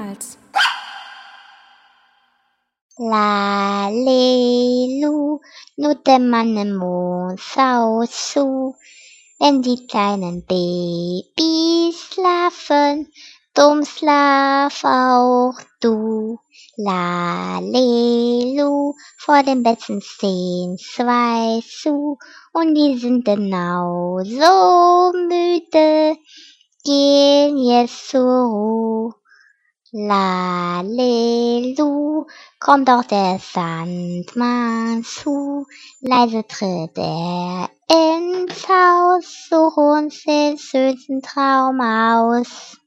damals. Lalelu, nur der Mann im Mond schaut zu, wenn die kleinen Babys schlafen, drum schlaf auch du. Lalelu, vor dem Betten stehen zwei zu, und die sind genau so müde, gehen jetzt zur Ruhe. Lalelu, kommt auch der Sandmann zu, leise tritt er ins Haus, such uns den schönsten Traum aus.